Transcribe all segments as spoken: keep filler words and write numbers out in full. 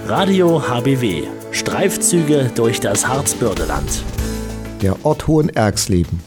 Radio H B W. Streifzüge durch das Harzbördeland. Der Ort Hohenerxleben.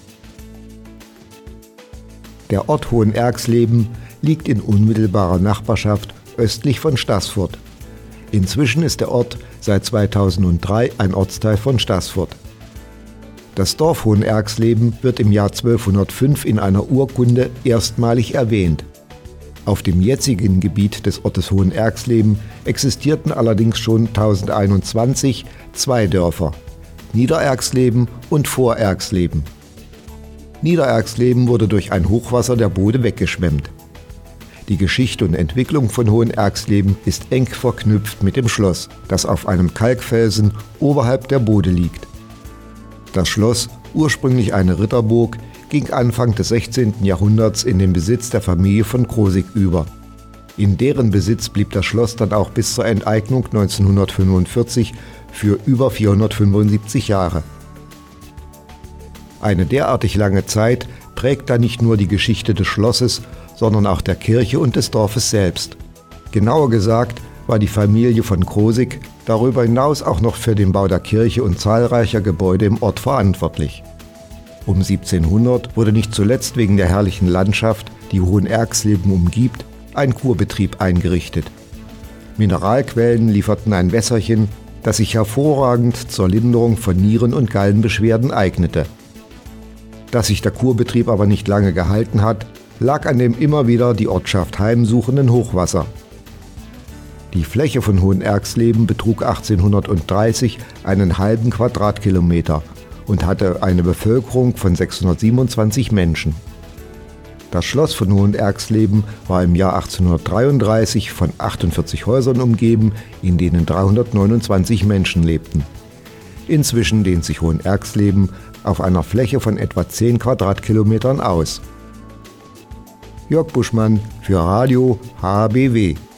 Der Ort Hohenerxleben liegt in unmittelbarer Nachbarschaft östlich von Staßfurt. Inzwischen ist der Ort seit zweitausenddrei ein Ortsteil von Staßfurt. Das Dorf Hohenerxleben wird im Jahr zwölfhundertfünf in einer Urkunde erstmalig erwähnt. Auf dem jetzigen Gebiet des Ortes Hohenerxleben existierten allerdings schon tausendeinundzwanzig zwei Dörfer: Niedererxleben und Vorerxleben. Niedererxleben wurde durch ein Hochwasser der Bode weggeschwemmt. Die Geschichte und Entwicklung von Hohenerxleben ist eng verknüpft mit dem Schloss, das auf einem Kalkfelsen oberhalb der Bode liegt. Das Schloss, ursprünglich eine Ritterburg, ging Anfang des sechzehnten Jahrhunderts in den Besitz der Familie von Krosigk über. In deren Besitz blieb das Schloss dann auch bis zur Enteignung neunzehnhundertfünfundvierzig für über vierhundertfünfundsiebzig Jahre. Eine derartig lange Zeit prägt da nicht nur die Geschichte des Schlosses, sondern auch der Kirche und des Dorfes selbst. Genauer gesagt war die Familie von Krosigk darüber hinaus auch noch für den Bau der Kirche und zahlreicher Gebäude im Ort verantwortlich. Um siebzehnhundert wurde nicht zuletzt wegen der herrlichen Landschaft, die Hohenerxleben umgibt, ein Kurbetrieb eingerichtet. Mineralquellen lieferten ein Wässerchen, das sich hervorragend zur Linderung von Nieren- und Gallenbeschwerden eignete. Dass sich der Kurbetrieb aber nicht lange gehalten hat, lag an dem immer wieder die Ortschaft heimsuchenden Hochwasser. Die Fläche von Hohenerxleben betrug achtzehnhundertdreißig einen halben Quadratkilometer und hatte eine Bevölkerung von sechshundertsiebenundzwanzig Menschen. Das Schloss von Hohenerxleben war im Jahr achtzehnhundertdreiunddreißig von achtundvierzig Häusern umgeben, in denen dreihundertneunundzwanzig Menschen lebten. Inzwischen dehnt sich Hohenerxleben auf einer Fläche von etwa zehn Quadratkilometern aus. Jörg Buschmann für Radio H B W.